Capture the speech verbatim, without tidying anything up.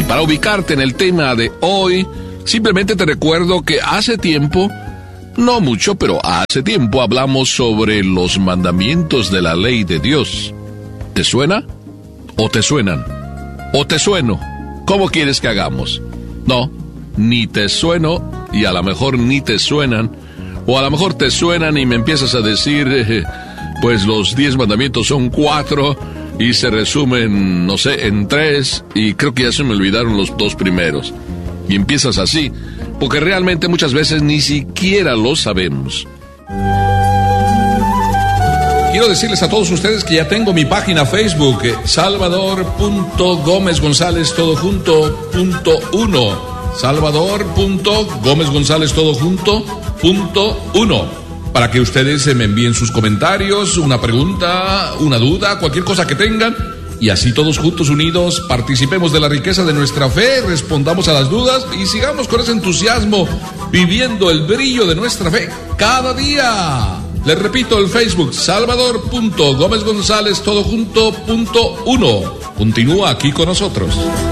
Y para ubicarte en el tema de hoy, simplemente te recuerdo que hace tiempo, no mucho, pero hace tiempo hablamos sobre los mandamientos de la ley de Dios. ¿Te suena? ¿O te suenan? ¿O te sueno? ¿Cómo quieres que hagamos? No, ni te sueno y a lo mejor ni te suenan, o a lo mejor te suenan y me empiezas a decir, eh, pues los diez mandamientos son cuatro y se resumen, no sé, en tres, y creo que ya se me olvidaron los dos primeros. Y empiezas así, porque realmente muchas veces ni siquiera lo sabemos. Quiero decirles a todos ustedes que ya tengo mi página Facebook, Salvador punto Gómez González todo junto punto uno. Salvador punto Gómez González todo junto punto uno. Para que ustedes me envíen sus comentarios, una pregunta, una duda, cualquier cosa que tengan. Y así todos juntos, unidos, participemos de la riqueza de nuestra fe, respondamos a las dudas y sigamos con ese entusiasmo, viviendo el brillo de nuestra fe cada día. Les repito, el Facebook, Salvador punto Gómez González todo junto punto uno. Continúa aquí con nosotros.